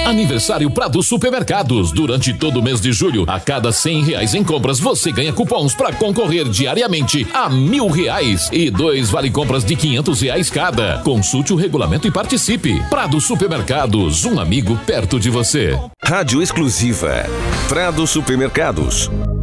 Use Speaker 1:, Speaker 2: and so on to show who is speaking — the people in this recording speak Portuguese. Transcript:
Speaker 1: Aniversário Prado Supermercados. Durante todo o mês de julho, a cada R$100 em compras, você ganha cupons para concorrer diariamente a R$1.000 e 2 vale compras de R$500 cada. Consulte o regulamento e participe. Prado Supermercados, um amigo perto de você.
Speaker 2: Rádio exclusiva Prado Supermercados.